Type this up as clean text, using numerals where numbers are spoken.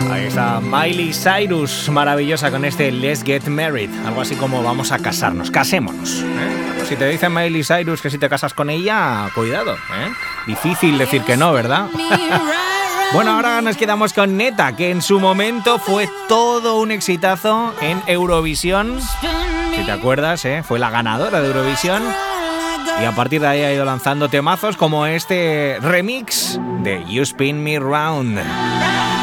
Ahí está Miley Cyrus, maravillosa con este Let's Get Married. Algo así como vamos a casarnos, casémonos, ¿eh? Si te dicen Miley Cyrus que si te casas con ella, cuidado, ¿eh? Difícil decir que no, ¿verdad? Bueno, ahora nos quedamos con Netta, que en su momento fue todo un exitazo en Eurovisión. Si te acuerdas, fue la ganadora de Eurovisión. Y a partir de ahí ha ido lanzando temazos como este remix de You Spin Me Round.